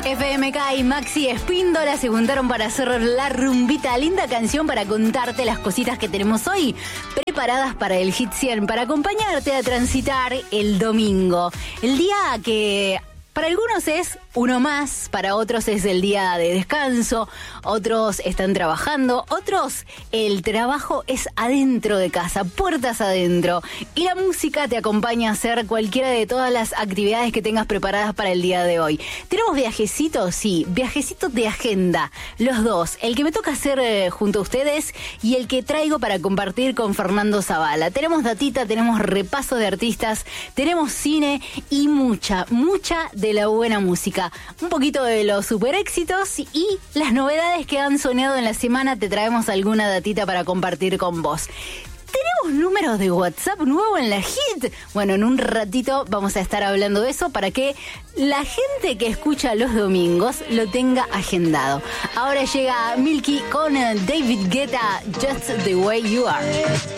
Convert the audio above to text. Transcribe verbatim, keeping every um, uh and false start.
F M K y Maxi Espíndola se juntaron para hacer la rumbita, linda canción para contarte las cositas que tenemos hoy preparadas para el Hit cien, para acompañarte a transitar el domingo. El día que para algunos es uno más, para otros es el día de descanso, otros están trabajando, otros el trabajo es adentro de casa, puertas adentro. Y la música te acompaña a hacer cualquiera de todas las actividades que tengas preparadas para el día de hoy. ¿Tenemos viajecitos? Sí, viajecitos de agenda, los dos. El que me toca hacer eh, junto a ustedes y el que traigo para compartir con Fernando Zavala. Tenemos datita, tenemos repaso de artistas, tenemos cine y mucha, mucha de la buena música. Un poquito de los super éxitos y las novedades que han sonado en la semana. Te traemos alguna datita para compartir con vos. ¿Tenemos números de WhatsApp nuevo en la Hit? Bueno, en un ratito vamos a estar hablando de eso para que la gente que escucha los domingos lo tenga agendado. Ahora llega Milky con David Guetta, Just the Way You Are.